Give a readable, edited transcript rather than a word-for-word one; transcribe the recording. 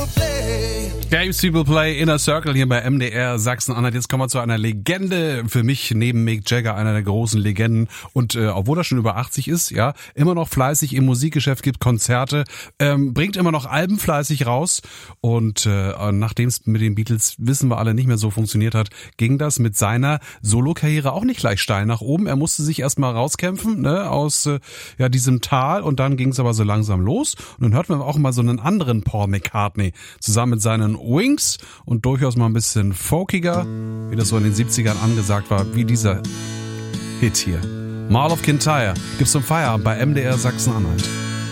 Games People Play, Inner Circle hier bei MDR Sachsen-Anhalt. Jetzt kommen wir zu einer Legende für mich, neben Mick Jagger, einer der großen Legenden. Und obwohl er schon über 80 ist, ja, immer noch fleißig im Musikgeschäft, gibt Konzerte, bringt immer noch Alben fleißig raus. Und nachdem es mit den Beatles, wissen wir alle, nicht mehr so funktioniert hat, ging das mit seiner Solokarriere auch nicht gleich steil nach oben. Er musste sich erstmal rauskämpfen, ne, aus diesem Tal, und dann ging es aber so langsam los. Und dann hört man auch mal so einen anderen Paul McCartney zusammen mit seinen Wings und durchaus mal ein bisschen folkiger, wie das so in den 70ern angesagt war, wie dieser Hit hier. Mall of Kintyre gibt's zum Feierabend bei MDR Sachsen-Anhalt.